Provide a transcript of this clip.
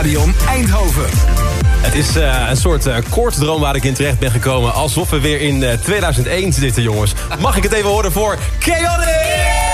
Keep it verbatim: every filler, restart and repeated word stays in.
Stadion Eindhoven. Het is uh, een soort uh, koortsdroom waar ik in terecht ben gekomen. Alsof we weer in uh, tweeduizend één zitten, jongens. Mag ik het even horen voor Chaotic?